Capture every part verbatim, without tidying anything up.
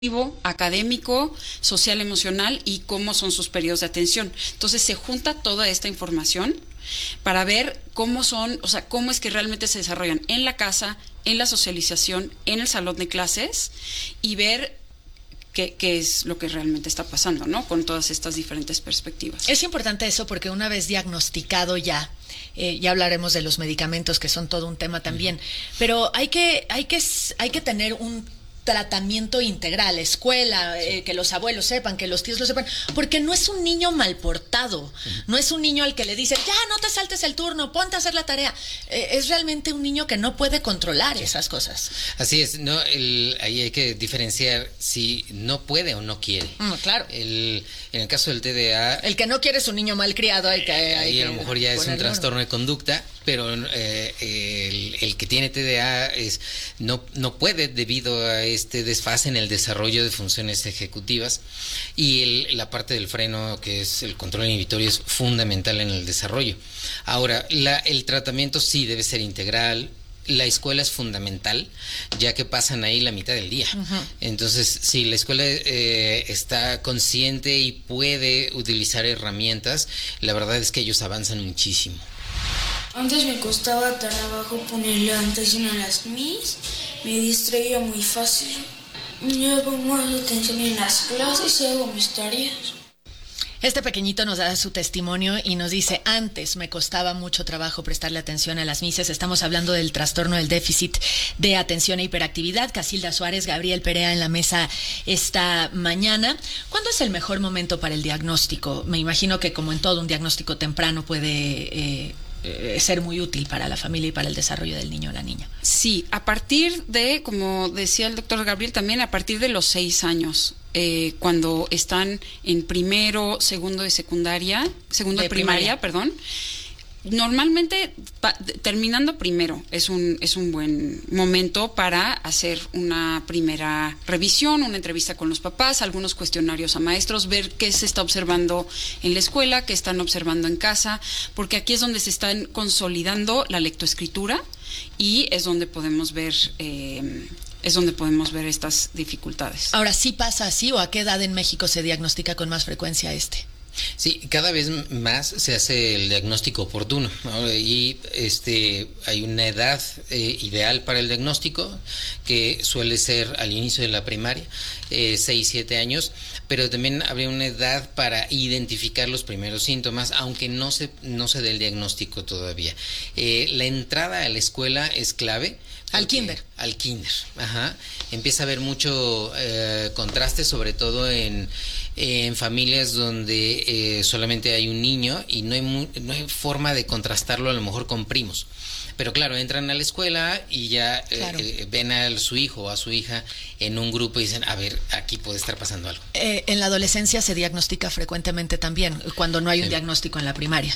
académico, social, emocional y cómo son sus periodos de atención. Entonces se junta toda esta información para ver cómo son, o sea, cómo es que realmente se desarrollan en la casa, en la socialización, en el salón de clases y ver qué, qué es lo que realmente está pasando, ¿no? Con todas estas diferentes perspectivas. Es importante eso porque una vez diagnosticado ya, eh, ya hablaremos de los medicamentos que son todo un tema también, uh-huh. pero hay que, hay que, hay que tener un tratamiento integral, escuela, sí. eh, que los abuelos sepan, que los tíos lo sepan, porque no es un niño mal portado, uh-huh. no es un niño al que le dicen, ya no te saltes el turno, ponte a hacer la tarea, eh, es realmente un niño que no puede controlar sí. esas cosas. Así es, no, el, ahí hay que diferenciar si no puede o no quiere. Mm, claro. El, en el caso del T D A... El que no quiere es un niño malcriado, hay que... Hay ahí que a lo mejor ya es un trastorno de conducta, pero eh, el, el que tiene T D A es, no, no puede debido a este desfase en el desarrollo de funciones ejecutivas y el, la parte del freno, que es el control inhibitorio, es fundamental en el desarrollo. Ahora, la, el tratamiento sí debe ser integral. La escuela es fundamental, ya que pasan ahí la mitad del día. Uh-huh. Entonces, si la escuela eh, está consciente y puede utilizar herramientas, la verdad es que ellos avanzan muchísimo. Antes me costaba trabajo ponerle atención a las mis, me distraía muy fácil. Yo pongo más atención en las clases y hago mis tareas. Este pequeñito nos da su testimonio y nos dice, antes me costaba mucho trabajo prestarle atención a las mises. Estamos hablando del trastorno del déficit de atención e hiperactividad. Casilda Suárez, Gabriel Perea en la mesa esta mañana. ¿Cuándo es el mejor momento para el diagnóstico? Me imagino que como en todo, un diagnóstico temprano puede... Eh, Eh, ser muy útil para la familia y para el desarrollo del niño o la niña. Sí, a partir de, como decía el doctor Gabriel, también a partir de los seis años, eh, cuando están en primero, segundo de secundaria, segundo de, de primaria, primaria, perdón. Normalmente, pa, terminando primero, es un, es un buen momento para hacer una primera revisión, una entrevista con los papás, algunos cuestionarios a maestros, ver qué se está observando en la escuela, qué están observando en casa, porque aquí es donde se están consolidando la lectoescritura y es donde podemos ver... Eh, es donde podemos ver estas dificultades. Ahora, ¿sí pasa así o a qué edad en México se diagnostica con más frecuencia este? Sí, cada vez más se hace el diagnóstico oportuno, ¿no? Y este hay una edad eh, ideal para el diagnóstico que suele ser al inicio de la primaria, eh, seis, siete años, pero también habría una edad para identificar los primeros síntomas, aunque no se, no se dé el diagnóstico todavía. Eh, la entrada a la escuela es clave. Al kinder. Al kinder, ajá. Empieza a haber mucho eh, contraste, sobre todo en, en familias donde eh, solamente hay un niño y no hay, mu- no hay forma de contrastarlo a lo mejor con primos. Pero claro, entran a la escuela y ya claro. eh, ven a su hijo o a su hija en un grupo y dicen, a ver, aquí puede estar pasando algo. Eh, en la adolescencia se diagnostica frecuentemente también, cuando no hay un sí. diagnóstico en la primaria.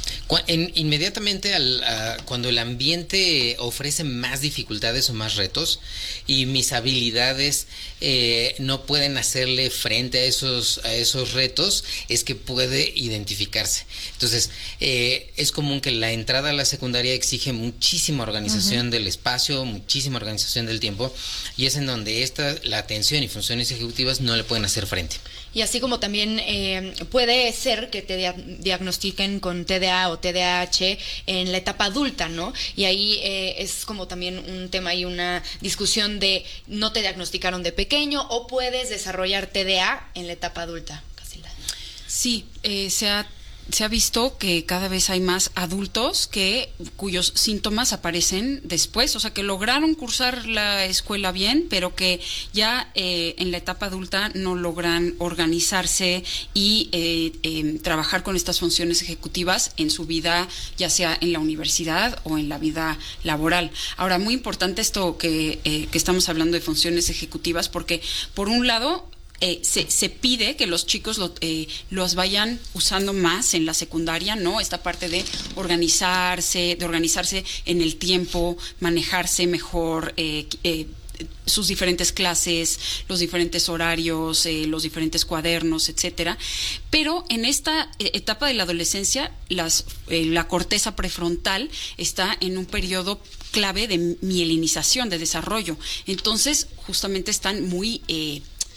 En, inmediatamente al, a, cuando el ambiente ofrece más dificultades o más retos y mis habilidades eh, no pueden hacerle frente a esos, a esos retos, es que puede identificarse. Entonces, eh, es común que la entrada a la secundaria exige muchísima organización uh-huh. del espacio, muchísima organización del tiempo, y es en donde esta, la atención y funciones ejecutivas no le pueden hacer frente. Y así como también eh, puede ser que te dia- diagnostiquen con T D A o T D A H en la etapa adulta, ¿no? Y ahí eh, es como también un tema y una discusión de no te diagnosticaron de pequeño o puedes desarrollar T D A en la etapa adulta. Casilda. Sí, eh, se ha Se ha visto que cada vez hay más adultos que cuyos síntomas aparecen después, o sea, que lograron cursar la escuela bien, pero que ya eh, en la etapa adulta no logran organizarse y eh, eh, trabajar con estas funciones ejecutivas en su vida, ya sea en la universidad o en la vida laboral. Ahora, muy importante esto que, eh, que estamos hablando de funciones ejecutivas, porque por un lado, Eh, se, se pide que los chicos lo, eh, los vayan usando más en la secundaria, ¿no? Esta parte de organizarse, de organizarse en el tiempo, manejarse mejor, eh, eh, sus diferentes clases, los diferentes horarios, eh, los diferentes cuadernos, etcétera. Pero en esta eh, etapa de la adolescencia, las, eh, la corteza prefrontal está en un periodo clave de mielinización, de desarrollo. Entonces, justamente están muy... Eh,